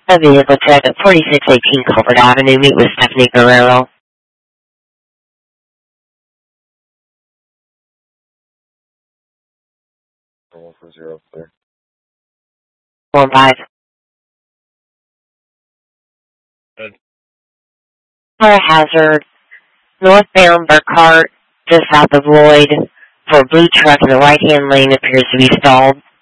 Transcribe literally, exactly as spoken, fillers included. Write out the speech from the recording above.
A vehicle check at forty-six eighteen Culvert Avenue. Meet with Stephanie Guerrero. one four zero, clear. One five. Good. Fire hazard. Northbound Burkhart, just south of Lloyd. For a blue truck in the right-hand lane appears to be stalled.